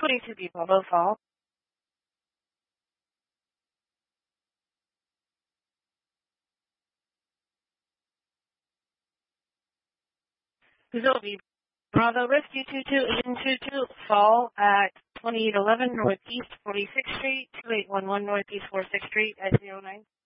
22B Bravo Fall. Zoe Bravo Rescue 22 Fall at 2811 Northeast 46th Street, 2811 Northeast 46th Street at 09.